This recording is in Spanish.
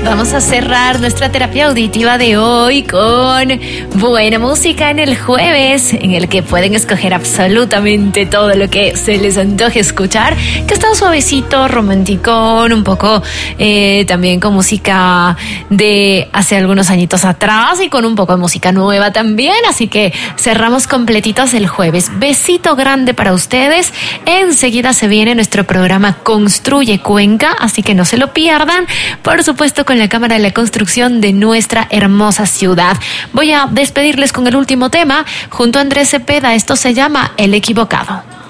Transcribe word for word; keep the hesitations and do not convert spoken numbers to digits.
Vamos a cerrar nuestra terapia auditiva de hoy con buena música en el jueves, en el que pueden escoger absolutamente todo lo que se les antoje escuchar, que está suavecito, romanticón, un poco eh, también con música de hace algunos añitos atrás y con un poco de música nueva también, así que cerramos completitos el jueves. Besito grande para ustedes. Enseguida se viene nuestro programa Construye Cuenca, así que no se lo pierdan, por supuesto con la Cámara de la Construcción de nuestra hermosa ciudad. Voy a despedirles con el último tema junto a Andrés Cepeda. Esto se llama El Equivocado.